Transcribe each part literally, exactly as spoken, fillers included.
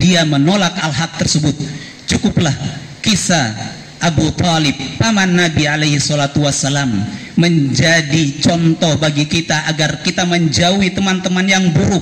dia menolak al-haq tersebut. Cukuplah kisah Abu Talib, paman Nabi alaihi salatu wassalam, menjadi contoh bagi kita agar kita menjauhi teman-teman yang buruk.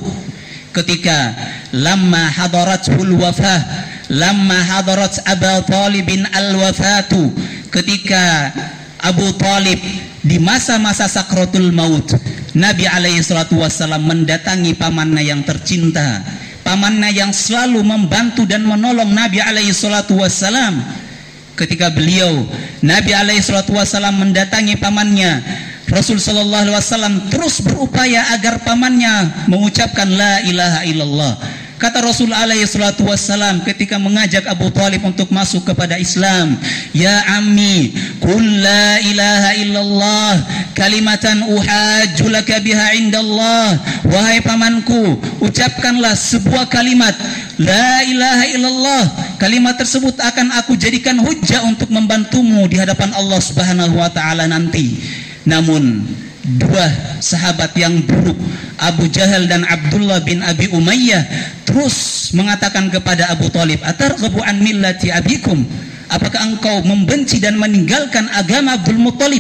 Ketika lamma hadaratul wafah, lamma hadarat Abu Talibin al-wafatu, ketika Abu Talib di masa-masa sakratul maut, Nabi alaihi salatu wassalam mendatangi pamannya yang tercinta, pamannya yang selalu membantu dan menolong Nabi alaihi salatu wassalam. Ketika beliau Nabi alaihi salatu wassalam mendatangi pamannya, Rasul sallallahu alaihi wasallam terus berupaya agar pamannya mengucapkan la ilaha illallah. Kata Rasul alaihi salatu wassalam ketika mengajak Abu Talib untuk masuk kepada Islam, ya ammi, qul la ilaha illallah kalimatan uhajju laka biha indallah. Wahai pamanku, ucapkanlah sebuah kalimat la ilaha illallah. Kalimat tersebut akan aku jadikan hujjah untuk membantumu di hadapan Allah Subhanahu wa taala nanti. Namun dua sahabat yang buruk, Abu Jahal dan Abdullah bin Abi Umayyah, terus mengatakan kepada Abu Talib, atarghabu an millati abikum, apakah engkau membenci dan meninggalkan agama Abdul Muttalib?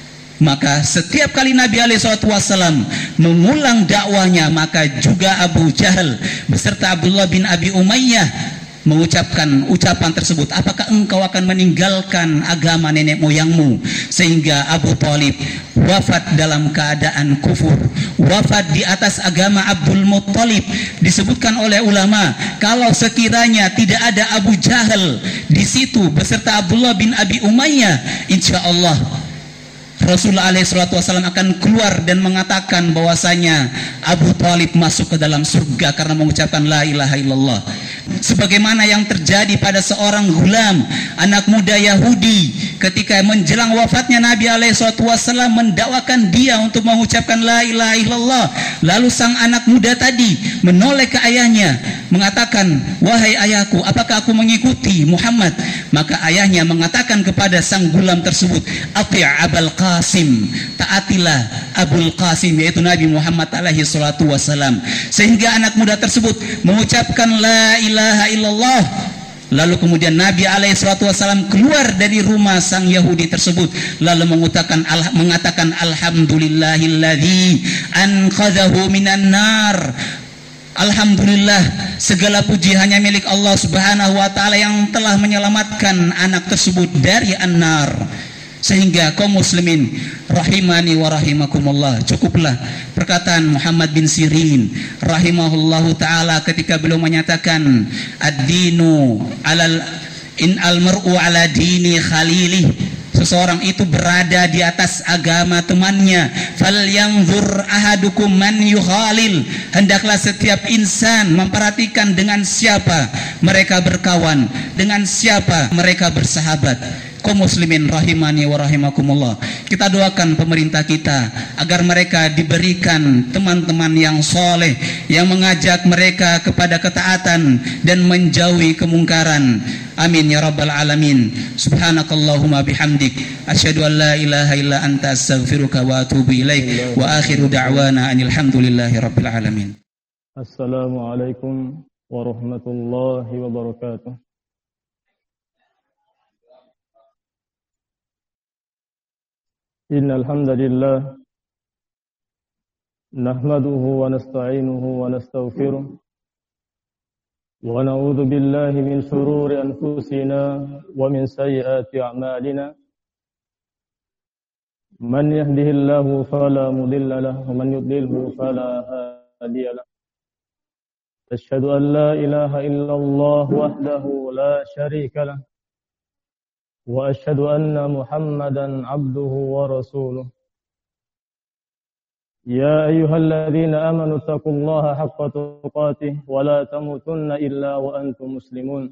Maka setiap kali Nabi alaihi salatu wassalam mengulang dakwahnya, maka juga Abu Jahal beserta Abdullah bin Abi Umayyah mengucapkan ucapan tersebut, apakah engkau akan meninggalkan agama nenek moyangmu? Sehingga Abu Talib wafat dalam keadaan kufur, wafat di atas agama Abdul Muttalib. Disebutkan oleh ulama, kalau sekiranya tidak ada Abu Jahal di situ beserta Abdullah bin Abi Umayyah, insya Allah Rasulullah alaihi salatu wasallam akan keluar dan mengatakan bahwasanya Abu Talib masuk ke dalam surga karena mengucapkan la ilaha illallah. Sebagaimana yang terjadi pada seorang gulam, anak muda Yahudi, ketika menjelang wafatnya Nabi alaihi salatu wasallam mendakwakan dia untuk mengucapkan la ilaha illallah. Lalu sang anak muda tadi menoleh ke ayahnya mengatakan, wahai ayahku, apakah aku mengikuti Muhammad? Maka ayahnya mengatakan kepada sang gulam tersebut, ati' Abul Qasim, taatilah Abul Qasim, yaitu Nabi Muhammad alaihi salatu wasallam. Sehingga anak muda tersebut mengucapkan la ilaha illallah. Lalu kemudian Nabi alaihi salatu wasallam keluar dari rumah sang Yahudi tersebut, lalu mengatakan mengatakan alhamdulillahilladzi anqadhahu minan nar. Alhamdulillah, segala puji hanya milik Allah Subhanahu wa taala yang telah menyelamatkan anak tersebut dari an-nar. Sehingga kaum muslimin rahimani wa rahimakumullah, cukuplah perkataan Muhammad bin Sirin rahimahullahu taala ketika beliau menyatakan ad-dinu alal in al-mar'u ala dini khalilih, seseorang itu berada di atas agama temannya. Fal yanzur ahadukum man yukhalil, hendaklah setiap insan memperhatikan dengan siapa mereka berkawan, dengan siapa mereka bersahabat. Kaum muslimin rahimani wa rahimakumullah, kita doakan pemerintah kita agar mereka diberikan teman-teman yang soleh, yang mengajak mereka kepada ketaatan dan menjauhi kemungkaran. Amin ya rabbal alamin. Subhanakallahumma bihamdik, asyhadu an la ilaha illa anta astaghfiruka wa atubu ilaik, wa akhiru da'wana anil hamdulillahi rabbil alamin. Assalamualaikum warahmatullahi wabarakatuh. Innal hamdalillah nahmaduhu wa nasta'inuhu wa nastaghfiruh wa na'udzu billahi min shururi anfusina wa min sayyiati a'malina. Man yahdihillahu fala mudilla lahu wa man yudlilhu fala hadiya lahu. Asyhadu an la ilaha illallah wahdahu la syarika lahu wa asyhadu anna Muhammadan abduhu wa rasuluh. Ya ayyuhalladzina amanu taqullaha haqqa tuqatih wa la tamutunna illa wa antum muslimun.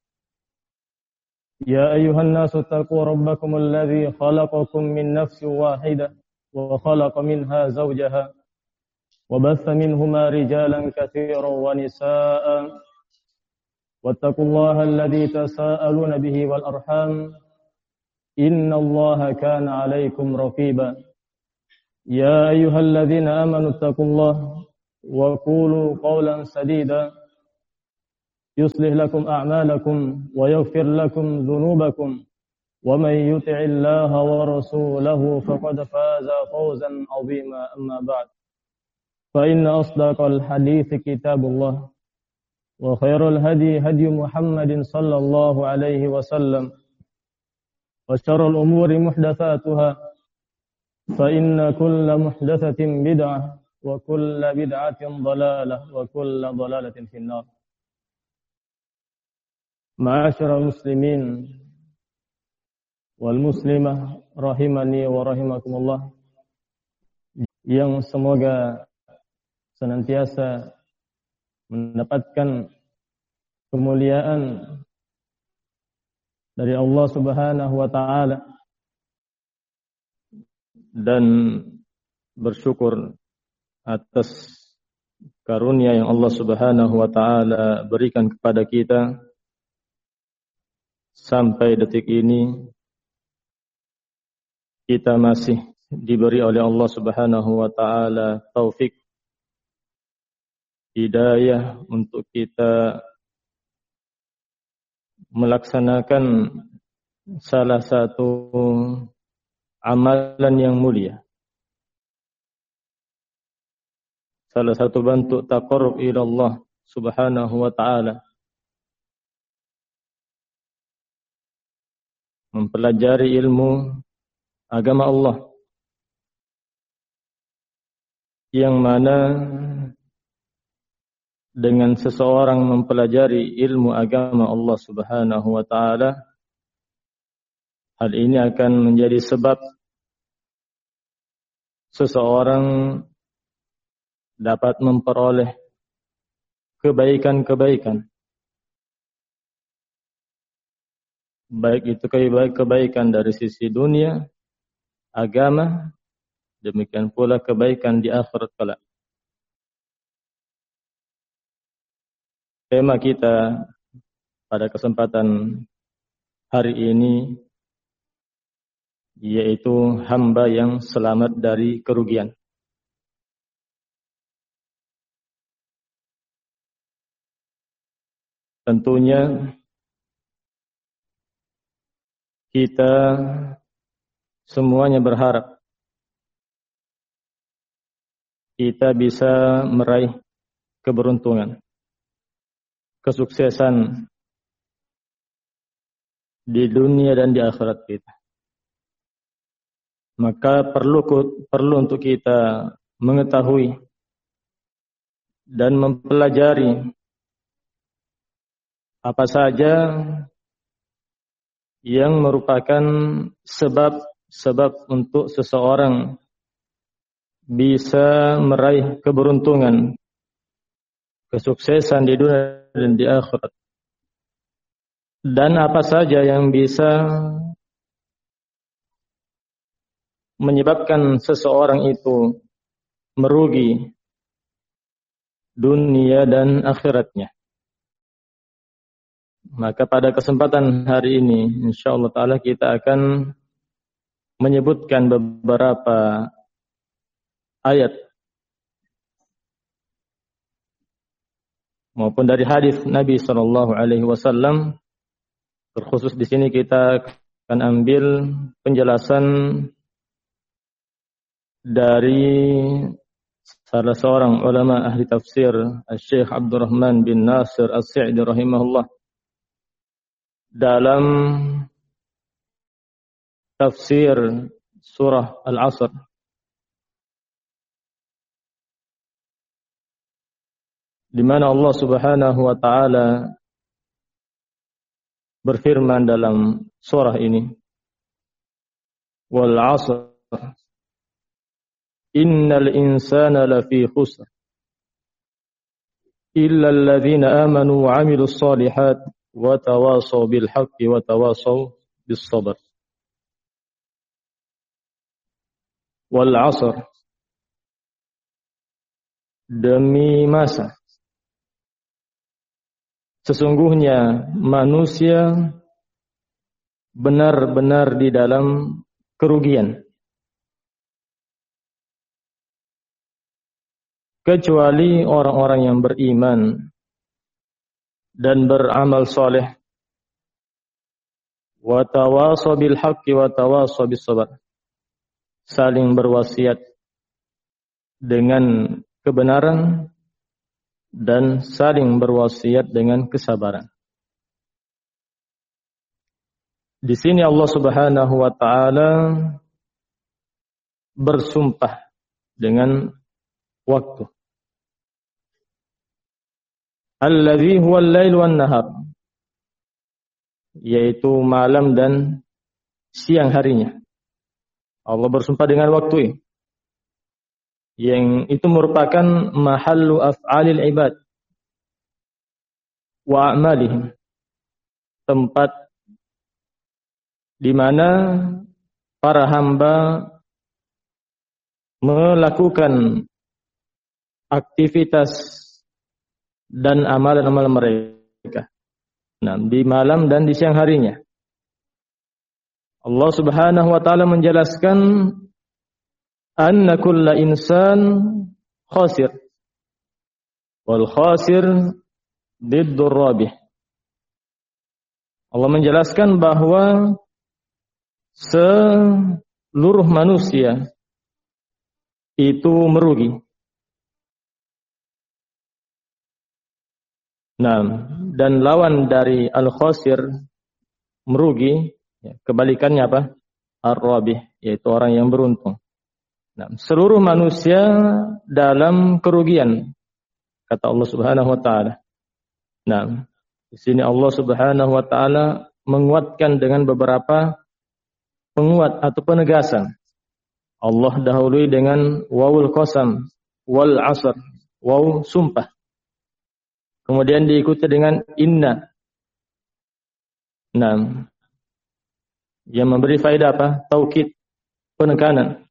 Ya ayyuhan nasu taqu rabbakum alladzi khalaqakum min nafsin wahidah wa khalaqa minha zawjaha wa batha minhuma rijalan katsiran wa nisaa'a wattaqullaha alladzi tasaaluna bihi wal arham innallaha kana 'alaikum raqiba. Ya ayyuhalladzina amanu taqullaha wa qulu qawlan sadida يصلح لكم أعمالكم ويغفر لكم ذنوبكم ومن يطع الله ورسوله فقد فاز فوزا عظيما. أما بعد، فإن أصدق الحديث كتاب الله، وخير الهدي هدي محمد صلى الله عليه وسلم، وشر الأمور محدثاتها، فإن كل محدثة بدعة وكل بدعة ضلالة وكل ضلالة في النار. Ma'asyiral muslimin wal muslimah rahimani wa rahimakumullah, yang semoga senantiasa mendapatkan kemuliaan dari Allah Subhanahu wa taala dan bersyukur atas karunia yang Allah Subhanahu wa taala berikan kepada kita sampai detik ini. Kita masih diberi oleh Allah Subhanahu wa taala taufik, hidayah untuk kita melaksanakan salah satu amalan yang mulia, salah satu bentuk taqarrub ila Allah Subhanahu wa taala, mempelajari ilmu agama Allah, yang mana dengan seseorang mempelajari ilmu agama Allah Subhanahu wa taala, hal ini akan menjadi sebab seseorang dapat memperoleh kebaikan-kebaikan, baik itu kebaikan dari sisi dunia, agama, demikian pula kebaikan di akhirat kelak. Tema kita pada kesempatan hari ini yaitu hamba yang selamat dari kerugian. Tentunya kita semuanya berharap kita bisa meraih keberuntungan, kesuksesan di dunia dan di akhirat kita. Maka perlu perlu untuk kita mengetahui dan mempelajari apa saja yang merupakan sebab-sebab untuk seseorang bisa meraih keberuntungan, kesuksesan di dunia dan di akhirat. Dan apa saja yang bisa menyebabkan seseorang itu merugi dunia dan akhiratnya. Maka pada kesempatan hari ini insyaallah taala kita akan menyebutkan beberapa ayat maupun dari hadis Nabi sallallahu alaihi wasallam. Terkhusus di sini kita akan ambil penjelasan dari salah seorang ulama ahli tafsir, Syekh Abdurrahman bin Nasir As-Sa'di rahimahullah, dalam tafsir surah Al-Asr, di mana Allah Subhanahu wa taala berfirman dalam surah ini, wal 'asr innal insana lafi khusr illa alladhina amanu wa 'amilus shalihat wa tawasaw bil haqqi wa tawasaw bis sabr. Wal 'asr, demi masa, sesungguhnya manusia benar-benar di dalam kerugian, kecuali orang-orang yang beriman dan beramal soleh. Wa tawasaw bil haqqi wa tawasaw bis sabr. Saling berwasiat dengan kebenaran dan saling berwasiat dengan kesabaran. Di sini Allah Subhanahu wa taala bersumpah dengan waktu. Alladzi huwal lail wan nahar, yaitu malam dan siang harinya. Allah bersumpah dengan waktu yang itu merupakan mahallu af'alil ibad wa a'malihim, tempat di mana para hamba melakukan aktivitas dan amalan-amalan mereka. Nah, di malam dan di siang harinya. Allah Subhanahu wa taala menjelaskan anna kulla insan khasir wal khasir diddur rabih. Allah menjelaskan bahwa seluruh manusia itu merugi. Nah, dan lawan dari al-khasir, merugi, ya, kebalikannya apa? Ar-rabih, yaitu orang yang beruntung. Nah, seluruh manusia dalam kerugian, kata Allah Subhanahu wa taala. Nah, di sini Allah Subhanahu wa taala menguatkan dengan beberapa penguat atau penegasan. Allah dahului dengan wawul qasam, wal asr, waw sumpah. Kemudian diikuti dengan inna. Nah, yang memberi faedah apa? Taukid, penekanan.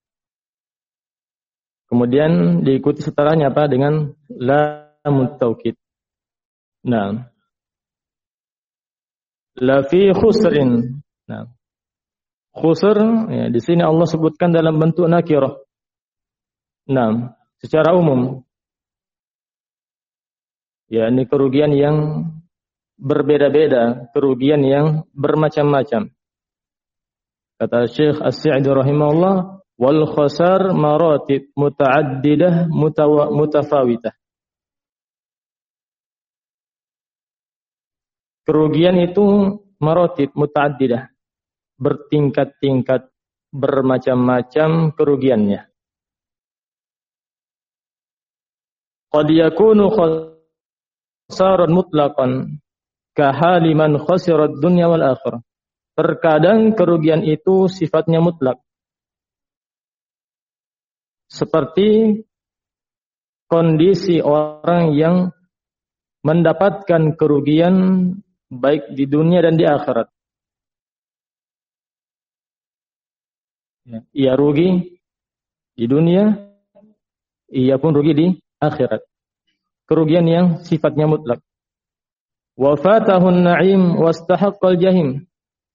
Kemudian diikuti setelahnya apa? Dengan lamut taukid. Nah, la fi khusrin. Nah, khusr, ya, di sini Allah sebutkan dalam bentuk nakirah. Nah, secara umum, ya, ini kerugian yang berbeda-beda, kerugian yang bermacam-macam. Kata Syekh As-Sa'di rahimahullah, wal khasar maratib muta'addidah mutawa, mutafawitah. Kerugian itu maratib muta'addidah, bertingkat-tingkat, bermacam-macam kerugiannya. Qad yakunu khasaran mutlaqan kahali man khasirat dunya wal akhirah. Terkadang kerugian itu sifatnya mutlak, seperti kondisi orang yang mendapatkan kerugian baik di dunia dan di akhirat. Ia rugi di dunia, ia pun rugi di akhirat. Kerugian yang sifatnya mutlak. Wa fatahun na'im wastahaqqal jahim.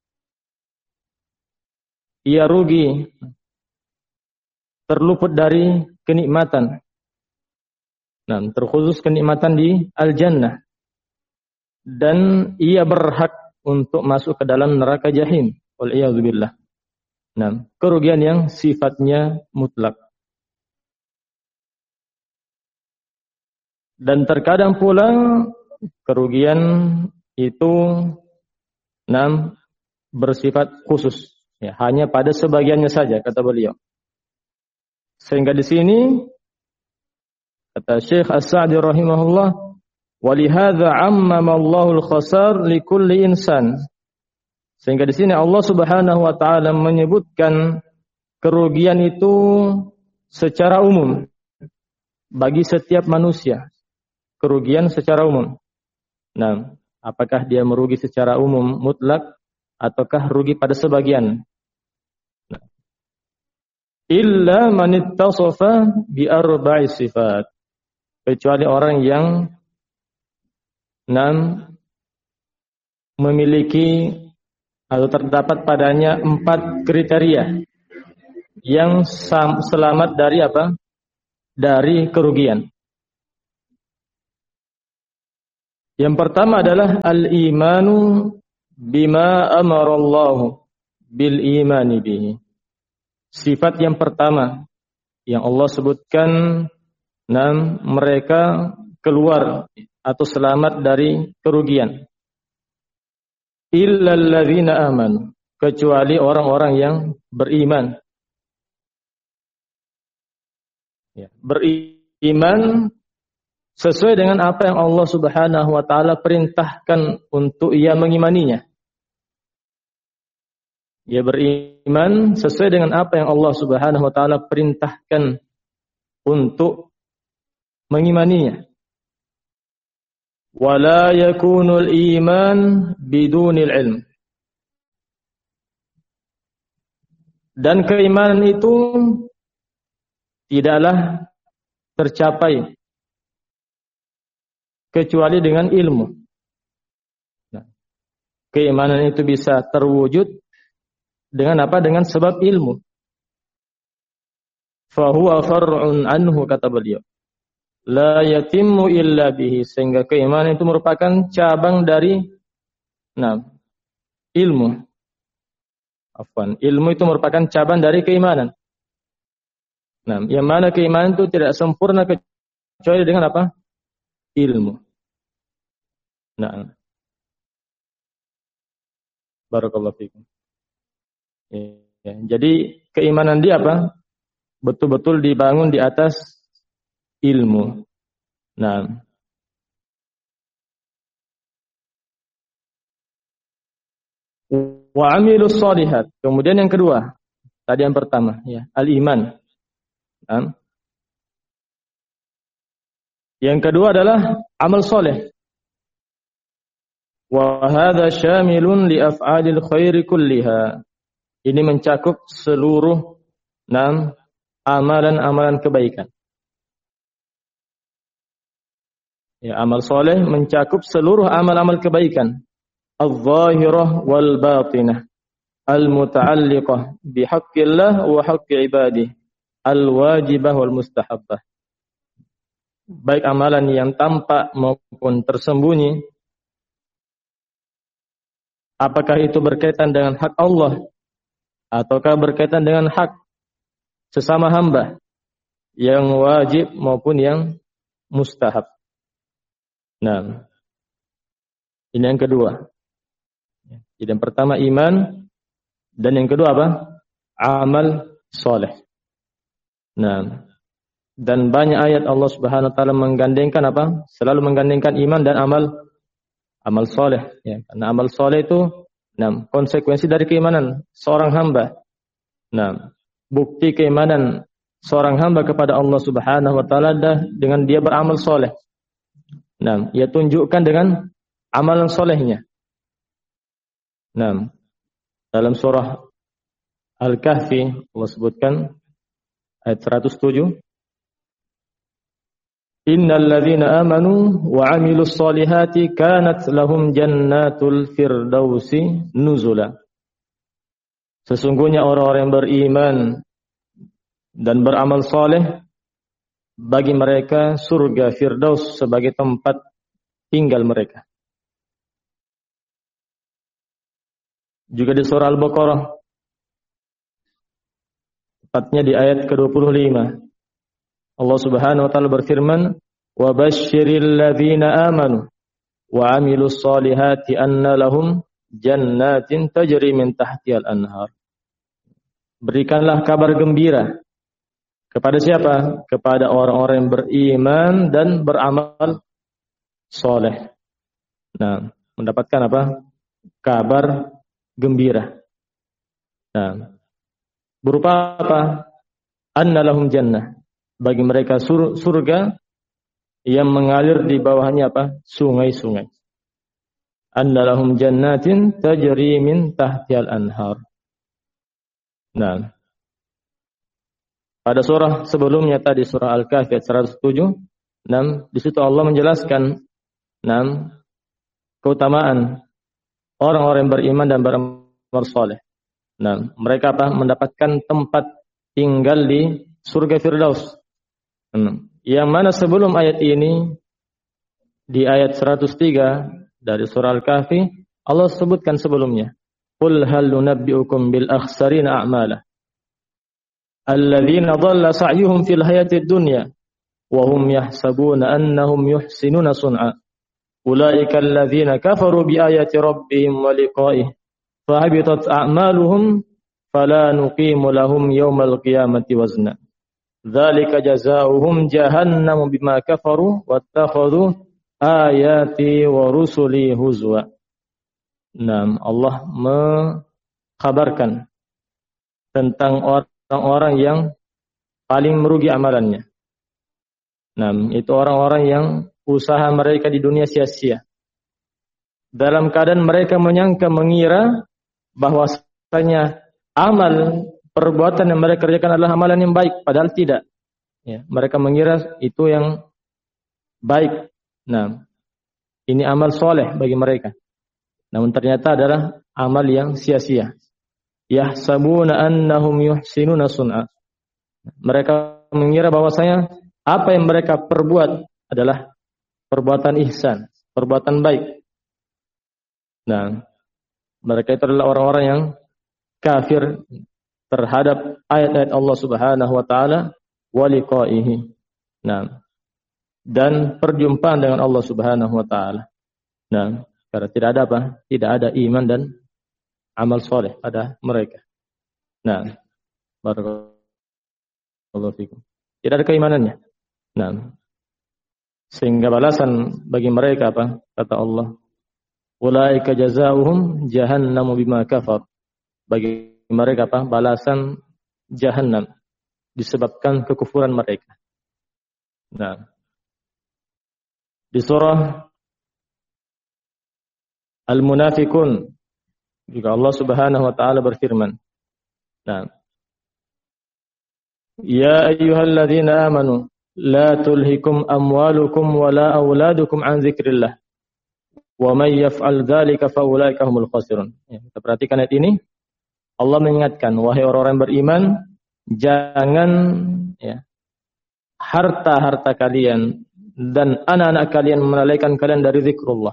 Ia rugi, terluput dari kenikmatan. Nah, terkhusus kenikmatan di al-jannah. Dan ia berhak untuk masuk ke dalam neraka jahim. Wal'iyadzubillah. Nah, kerugian yang sifatnya mutlak. Dan terkadang pula kerugian itu nah, bersifat khusus, ya, hanya pada sebagiannya saja, kata beliau. Sehingga di sini kata Syekh As-Sa'di rahimahullah, walihadza ammama Allahul khasar likulli insan. Sehingga di sini Allah Subhanahu wa taala menyebutkan kerugian itu secara umum bagi setiap manusia. Kerugian secara umum. Nah, apakah dia merugi secara umum mutlak ataukah rugi pada sebagian? Nah. Illa man ittasafa bi arba'i sifat. Kecuali orang yang enam memiliki atau terdapat padanya empat kriteria yang selamat dari apa? Dari kerugian. Yang pertama adalah al-imanu bima amarallahu bil imani bihi. Sifat yang pertama yang Allah sebutkan, nah, mereka keluar atau selamat dari kerugian. Illal ladzina amanu, kecuali orang-orang yang beriman. Ya, beriman sesuai dengan apa yang Allah Subhanahu wa taala perintahkan untuk ia mengimaninya. Ia beriman sesuai dengan apa yang Allah Subhanahu wa taala perintahkan untuk mengimaninya. Wala yakunul iman bidunil ilm. Dan keimanan itu tidaklah tercapai kecuali dengan ilmu. Nah, keimanan itu bisa terwujud dengan apa? Dengan sebab ilmu. Fahuwa far'un anhu, kata beliau. La yatimmu illa bihi, sehingga keimanan itu merupakan cabang dari nah, ilmu. Afwan, ilmu itu merupakan cabang dari keimanan. Nah, yang mana keimanan itu tidak sempurna kecuali dengan apa? Ilmu. Nah, barakallahu fikum. Ya, ya. Jadi keimanan dia apa? Betul-betul dibangun di atas ilmu. Nah, wa amilus shalihat. Kemudian yang kedua, tadi yang pertama, ya, al-iman. Nah, yang kedua adalah amal soleh. Wa hadza syamilun li af'alil khairi kulliha. Ini mencakup seluruh enam amalan-amalan kebaikan. Ya, amal soleh mencakup seluruh amal-amal kebaikan. Al-zahirah wal batinah. Al-muta'alliqah bihaqqillah wa haqqi ibadih. Al-wajibah wal mustahabbah. Baik amalan yang tampak maupun tersembunyi. Apakah itu berkaitan dengan hak Allah ataukah berkaitan dengan hak sesama hamba, yang wajib maupun yang mustahab. Nah, ini yang kedua. Jadi yang pertama iman, dan yang kedua apa? Amal soleh. Nah, dan banyak ayat Allah Subhanahu wa taala menggandengkan apa? Selalu menggandengkan iman dan amal amal soleh, ya. Karena amal soleh itu nah, konsekuensi dari keimanan seorang hamba. Nah, bukti keimanan seorang hamba kepada Allah Subhanahu wa taala dengan dia beramal soleh. Nah, ia tunjukkan dengan amalan solehnya. Nah, dalam surah Al-Kahfi Allah sebutkan ayat seratus tujuh, Innal ladzina amanu wa 'amilus solihati kanat lahum jannatul firdausi nuzula. Sesungguhnya orang-orang yang beriman dan beramal soleh, bagi mereka surga firdaus sebagai tempat tinggal mereka. Juga di surah Al-Baqarah, tepatnya di ayat ke dua puluh lima, Allah Subhanahu wa taala berfirman, "Wa basyiril ladzina amanu wa 'amilus solihati anna lahum jannatin tajri min tahtihal anhar." Berikanlah kabar gembira kepada siapa? Kepada orang-orang yang beriman dan beramal soleh. Nah, mendapatkan apa? Kabar gembira. Nah, berupa apa? Anna lahum jannah. Bagi mereka sur- surga yang mengalir di bawahnya apa? Sungai-sungai. Anna lahum jannatin tajri min tahtihal anhar. Nah, pada surah sebelumnya tadi surah Al-Kahfi ayat seratus tujuh, nah, di situ Allah menjelaskan nah, keutamaan orang-orang yang beriman dan beramal saleh. Nah, mereka apa? Mendapatkan tempat tinggal di surga Firdaus. Nah, yang mana sebelum ayat ini di ayat seratus tiga dari surah Al-Kahfi, Allah sebutkan sebelumnya, qul hal nunabbi'ukum bil akhsarina a'mala alladzina dhalla sa'yuhum fil hayatid dunya wa hum yahsabuna annahum yuhsinuna sun'a ulaika alladzina kafaru bi ayati rabbihim wa liqa'ihi fahabitat a'maluhum fala nuqimu lahum yawmal qiyamati wazna dzalika jazaohum jahannamu bima kafaru wattakhadhu ayati wa rusuli huzwa. Nah, Allah mengkabarkan tentang orang-orang yang paling merugi amalannya. Nah, itu orang-orang yang usaha mereka di dunia sia-sia. Dalam keadaan mereka menyangka, mengira bahwasanya amal perbuatan yang mereka kerjakan adalah amalan yang baik, padahal tidak. Ya, mereka mengira itu yang baik. Nah, ini amal soleh bagi mereka. Namun ternyata adalah amal yang sia-sia. Yahsabuna annahum yuhsinuna sun'a. Mereka mengira bahwasanya apa yang mereka perbuat adalah perbuatan ihsan, perbuatan baik. Nah, mereka itu adalah orang-orang yang kafir terhadap ayat-ayat Allah Subhanahu wa taala wa liqa'ihi. Nah, dan perjumpaan dengan Allah Subhanahu wa taala. Nah, karena tidak ada apa? Tidak ada iman dan amal soleh pada mereka. Nah, barakallahu fikum. Tidak ada keimanannya. Nah, sehingga balasan bagi mereka apa? Kata Allah, ulaika jazaohum jahannamu bima kafar. Bagi mereka apa? Balasan jahannam disebabkan kekufuran mereka. Nah, di surah Al-Munafiqun juga Allah Subhanahu wa taala berfirman. Nah, ya ayyuhalladzina amanu la tulhikum amwalukum wala auladukum an dzikrillah wa may yaf'al dzalika fa ulaika humul khasirun. Ya, kita perhatikan ayat ini. Allah mengingatkan, wahai orang-orang beriman, jangan ya, harta-harta kalian dan anak-anak kalian melalaikan kalian dari zikrullah.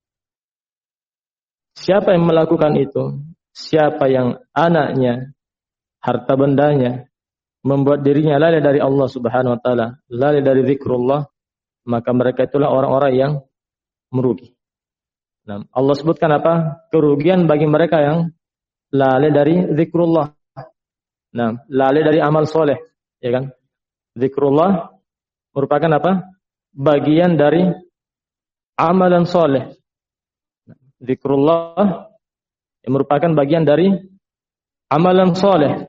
Siapa yang melakukan itu? Siapa yang anaknya, harta bendanya membuat dirinya lalai dari Allah Subhanahu wa taala, lalai dari zikrullah, maka mereka itulah orang-orang yang merugi. Nah, Allah sebutkan apa? Kerugian bagi mereka yang lalai dari zikrullah. Nah, lalai dari amal soleh, ya kan? Zikrullah merupakan apa? Bagian dari amalan soleh. Zikrullah yang merupakan bagian dari amalan soleh.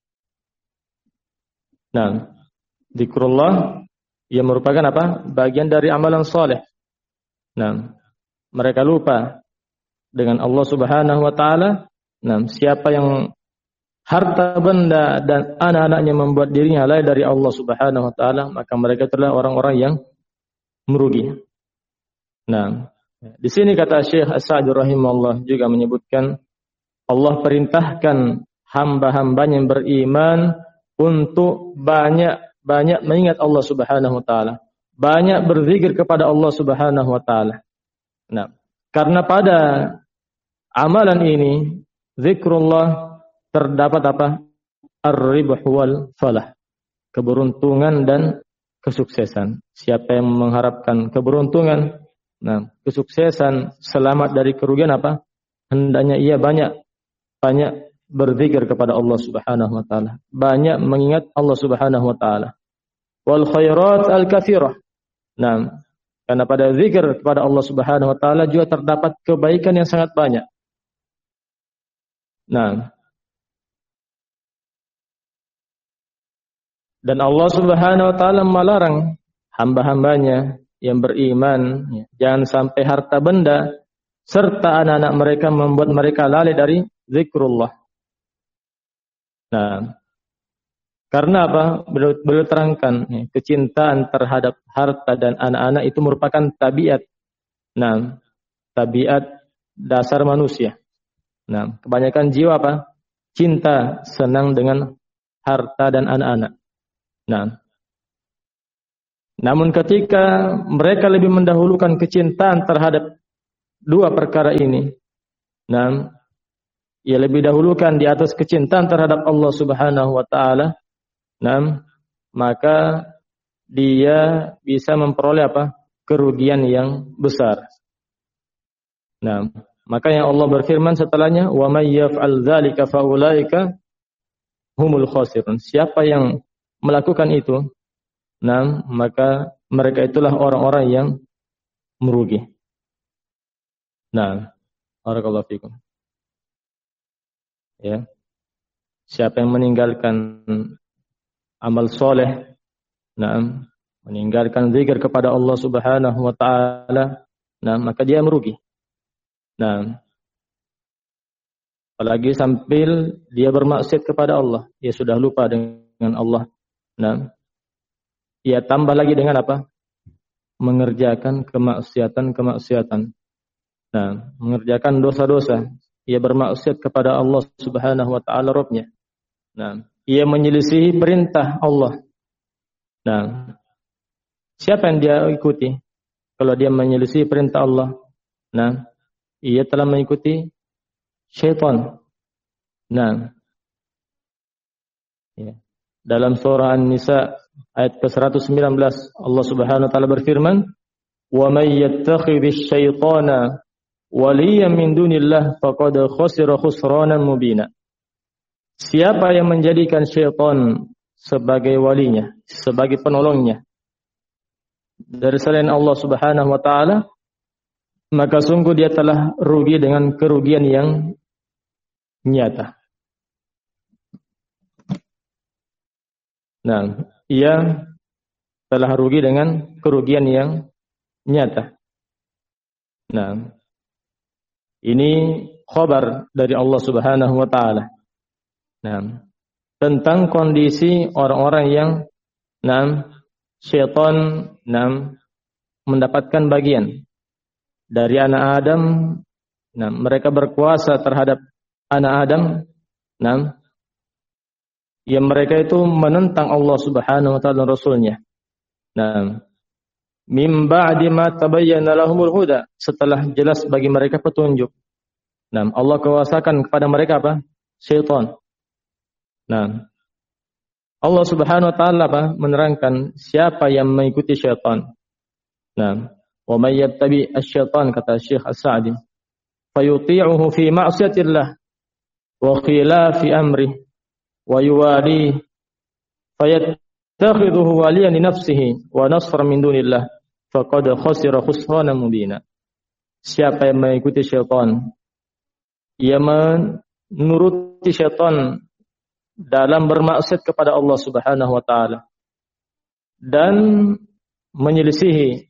Nah, zikrullah yang merupakan apa? Bagian dari amalan soleh. Nah, mereka lupa dengan Allah Subhanahu wa taala. Nah, siapa yang harta benda dan anak-anaknya membuat dirinya lalai dari Allah Subhanahu wa taala, maka mereka adalah orang-orang yang merugi. Nah, di sini kata Syekh As-Sa'di rahimahullah juga menyebutkan Allah perintahkan hamba-hambanya yang beriman untuk banyak-banyak mengingat Allah Subhanahu wa taala, banyak berzikir kepada Allah Subhanahu wa taala. Nah, karena pada amalan ini zikrullah terdapat apa? Ar-ribh wal falah. Keberuntungan dan kesuksesan. Siapa yang mengharapkan keberuntungan, nah, kesuksesan, selamat dari kerugian apa? Hendaknya ia banyak banyak berzikir kepada Allah Subhanahu wa taala, banyak mengingat Allah Subhanahu wa taala. Wal khairat al-katsirah. Nah, karena pada zikir kepada Allah Subhanahu wa taala juga terdapat kebaikan yang sangat banyak. Nah, dan Allah Subhanahu wa taala melarang hamba-hambanya yang beriman, ya, jangan sampai harta benda serta anak-anak mereka membuat mereka lalai dari zikrullah. Nah, karena apa? Beliau, beliau terangkan, ya, kecintaan terhadap harta dan anak-anak itu merupakan tabiat. Nah, tabiat dasar manusia. Nah, kebanyakan jiwa apa? Cinta, senang dengan harta dan anak-anak. Nah, Namun ketika mereka lebih mendahulukan kecintaan terhadap dua perkara ini, nah, ia lebih dahulukan di atas kecintaan terhadap Allah Subhanahu wa taala, nah, maka dia bisa memperoleh apa? Kerugian yang besar. Nah, makanya Allah berfirman setelahnya, "Wa may yaf'al dzalika fa ulaika humul khasirun." Siapa yang melakukan itu, nah, maka mereka itulah orang-orang yang merugi. Nah, barakallahu fikum. Ya. Siapa yang meninggalkan amal soleh, nah, meninggalkan zikir kepada Allah Subhanahu wa taala, nah, maka dia merugi. Nah, apalagi sambil dia bermaksiat kepada Allah, dia sudah lupa dengan Allah. Nah, ia tambah lagi dengan apa? Mengerjakan kemaksiatan-kemaksiatan. Nah, mengerjakan dosa-dosa. Ia bermaksiat kepada Allah Subhanahu wa taala Rabbnya. Nah, ia menyelisihi perintah Allah. Nah, siapa yang dia ikuti? Kalau dia menyelisihi perintah Allah, nah, ia telah mengikuti syaitan. Nah, ya. Dalam surah An-Nisa ayat ke seratus sembilan belas Allah Subhanahu wa taala berfirman, "Wa may yattakhidhish syaitana waliyan min dunillah faqad khasira khusranan mubina." Siapa yang menjadikan syaitan sebagai walinya, sebagai penolongnya dari selain Allah Subhanahu wa taala, maka sungguh dia telah rugi dengan kerugian yang nyata. Nah, ia telah rugi dengan kerugian yang nyata. Nah, ini khabar dari Allah Subhanahu wa taala. Nah, tentang kondisi orang-orang yang nah, syaitan nah, mendapatkan bagian dari anak Adam. Nah, mereka berkuasa terhadap anak Adam. Nah, yang mereka itu menentang Allah Subhanahu wa taala dan Rasulnya. Nah, mim ba'di ma tabayyana lahumul huda, setelah jelas bagi mereka petunjuk. Nah, Allah kuasakan kepada mereka apa? Syaitan. Nah, Allah Subhanahu wa taala apa? Menerangkan siapa yang mengikuti syaitan. Nah, wa may yattabi asy-syaitan, kata Syekh As-Sa'di, fayuti'uhu fi ma'siyatillah wa khilafi amri wa yuwali fayattakhidhuhu waliyan li nafsihi wa nasran min dunillah faqad khasira khusranan mubina. Siapa yang mengikuti syaitan, ia menuruti syaitan dalam bermaksiat kepada Allah Subhanahu wa taala dan menyelisihi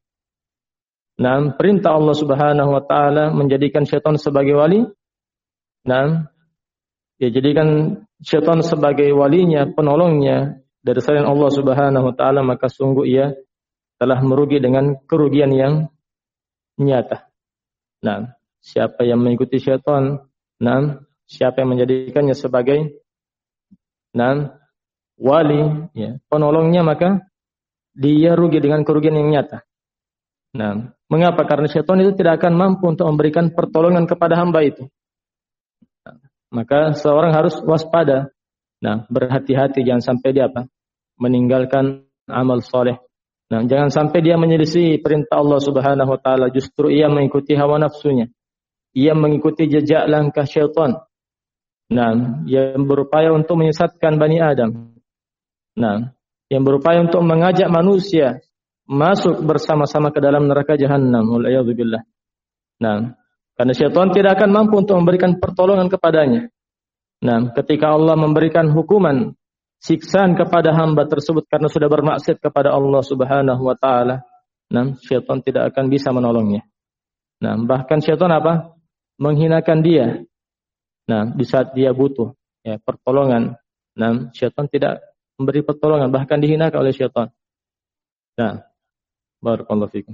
nah perintah Allah Subhanahu wa taala, menjadikan syaitan sebagai wali. Nah, dia jadikan syaitan sebagai walinya, penolongnya dari selain Allah Subhanahu wa taala, maka sungguh ia telah merugi dengan kerugian yang nyata. Nah, siapa yang mengikuti syaitan, nah, siapa yang menjadikannya sebagai nah, wali, ya, penolongnya, maka dia rugi dengan kerugian yang nyata. Nah, mengapa? Karena syaitan itu tidak akan mampu untuk memberikan pertolongan kepada hamba itu. Nah, maka seorang harus waspada. Nah, berhati-hati jangan sampai dia apa? Meninggalkan amal soleh. Nah, jangan sampai dia menyelisih perintah Allah Subhanahu wa taala, justru ia mengikuti hawa nafsunya. Ia mengikuti jejak langkah syaitan. Nah, yang berupaya untuk menyesatkan Bani Adam. Nah, yang berupaya untuk mengajak manusia masuk bersama-sama ke dalam neraka jahanam. Wal'iyadzubillah. Nah, karena syaitan tidak akan mampu untuk memberikan pertolongan kepadanya. Nah, ketika Allah memberikan hukuman siksaan kepada hamba tersebut karena sudah bermaksiat kepada Allah Subhanahu wa taala, nah, syaitan tidak akan bisa menolongnya. Nah, bahkan syaitan apa? Menghinakan dia. Nah, di saat dia butuh ya pertolongan, nah, syaitan tidak memberi pertolongan, bahkan dihinakan oleh syaitan. Nah, barakallahu fikum.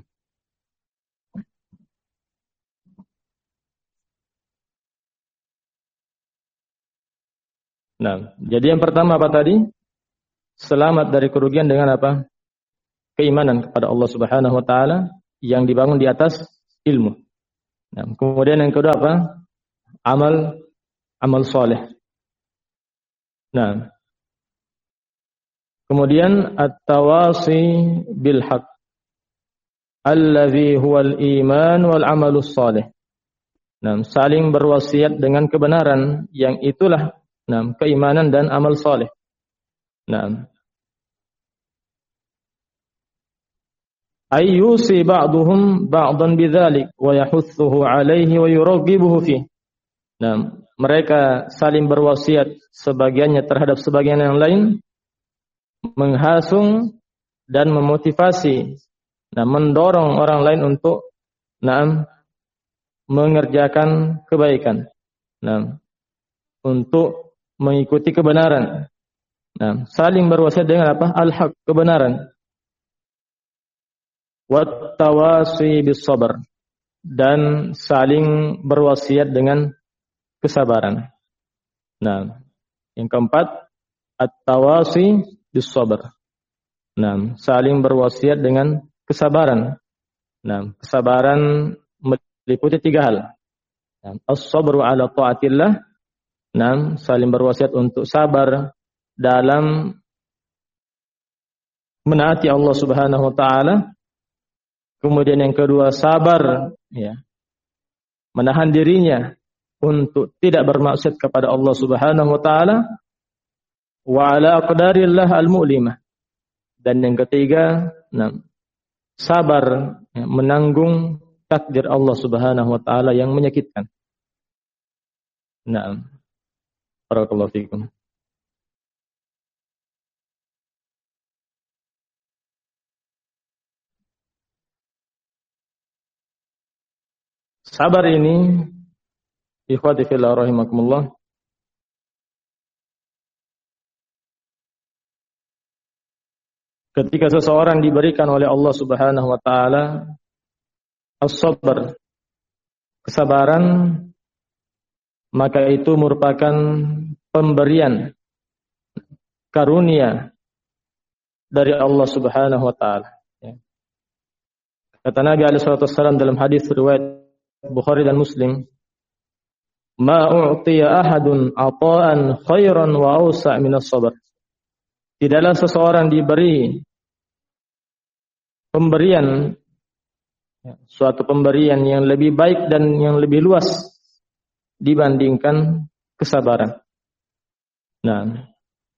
Nah, jadi yang pertama apa tadi? Selamat dari kerugian dengan apa? keimanan kepada Allah Subhanahu wa taala yang dibangun di atas ilmu. Nah, kemudian yang kedua apa? Amal amal soleh. Nah, kemudian at-tawasi bil haq allazi huwal iman wal amalus soleh. Nah, saling berwasiat dengan kebenaran yang itulah nah, keimanan dan amal soleh. Nah, ayyusi ba'duhum ba'dan bidzalik wa yahuthuhu 'alaihi wa yuraghibuhu fi. Nah, mereka saling berwasiat sebagiannya terhadap sebagian yang lain, menghasung dan memotivasi, nah mendorong orang lain untuk nah mengerjakan kebaikan, nah untuk mengikuti kebenaran. Nah, saling berwasiat dengan apa? Al-haq, kebenaran. Wat tawasi bis sabr, dan saling berwasiat dengan kesabaran. Nah, yang keempat at-tawasi bis sabr. Nah, saling berwasiat dengan kesabaran. Nah, kesabaran meliputi tiga hal. Nah, as-sabru ala ta'atillah. Nah, saling berwasiat untuk sabar dalam menaati Allah Subhanahu wa taala. Kemudian yang kedua, sabar ya, menahan dirinya untuk tidak bermaksiat kepada Allah Subhanahu wa taala, wa ala aqdarillah al-mu'limah. Dan yang ketiga, nah, sabar ya, menanggung takdir Allah Subhanahu wa taala yang menyakitkan. Nah, barakallahu fikum. Sabar ini, ikhwati fillah rahimakumullah, ketika seseorang diberikan oleh Allah Subhanahu wa taala as-sabr, kesabaran, maka itu merupakan pemberian karunia dari Allah Subhanahu wa taala. Kata Nabi alaihi salatu wasallam dalam hadis riwayat Bukhari dan Muslim, "Ma u'tiya ahadun ata'an khairan wa awsa' min as-sabr." Tidaklah seseorang diberi pemberian, suatu pemberian yang lebih baik dan yang lebih luas dibandingkan kesabaran. Nah,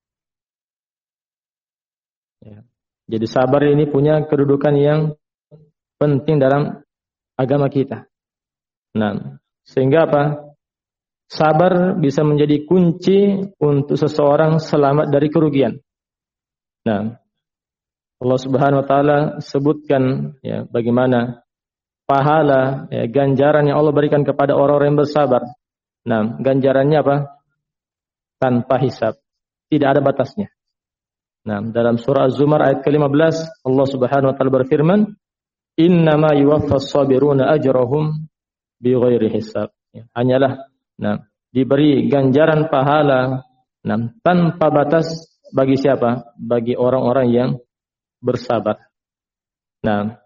ya. Jadi sabar ini punya kedudukan yang penting dalam agama kita. Nah, sehingga apa? Sabar bisa menjadi kunci untuk seseorang selamat dari kerugian. Nah, Allah Subhanahu wa taala sebutkan ya bagaimana pahala ya, ganjaran yang Allah berikan kepada orang-orang yang bersabar. Nah, ganjarannya apa? Tanpa hisab, tidak ada batasnya. Nah, dalam surah Az-Zumar ayat ke lima belas Allah Subhanahu wa taala berfirman, "Innama yuwaffas sabiruna ajrahum bighairi hisab." Ya, hanyalah nah diberi ganjaran pahala nah tanpa batas bagi siapa? Bagi orang-orang yang bersabar. Nah,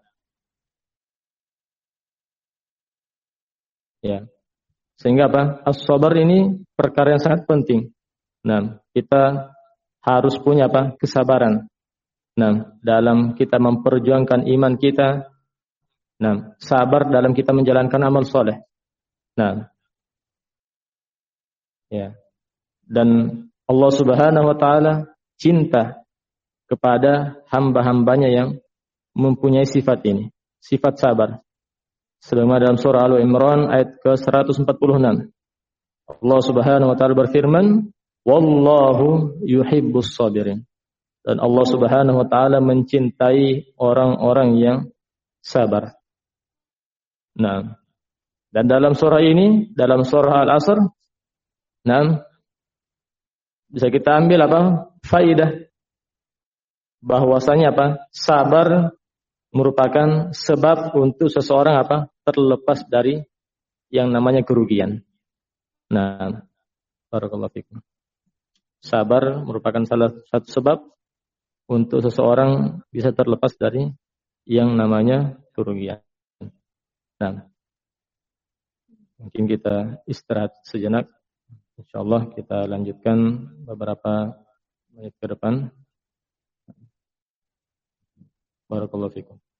ya. Sehingga apa? As-sabar ini perkara yang sangat penting. Nah, kita harus punya apa? Kesabaran. Nah, dalam kita memperjuangkan iman kita. Nah, sabar dalam kita menjalankan amal soleh. Nah, ya. Dan Allah Subhanahu wa taala cinta kepada hamba-hambanya yang mempunyai sifat ini, sifat sabar. Sebagaimana dalam surah Al-Imran ayat ke seratus empat puluh enam. Allah Subhanahu wa taala berfirman, "Wallahu yuhibbus sabirin." Dan Allah Subhanahu wa taala mencintai orang-orang yang sabar. Nah, dan dalam surah ini, dalam surah Al-Asr, nah, bisa kita ambil apa? Faidah bahwasanya apa? Sabar merupakan sebab untuk seseorang apa? Terlepas dari yang namanya kerugian. Nah, barakallahu fikum. Sabar merupakan salah satu sebab untuk seseorang bisa terlepas dari yang namanya kerugian. Nah, mungkin kita istirahat sejenak. Insyaallah kita lanjutkan beberapa menit ke depan. Barakallahu fikum.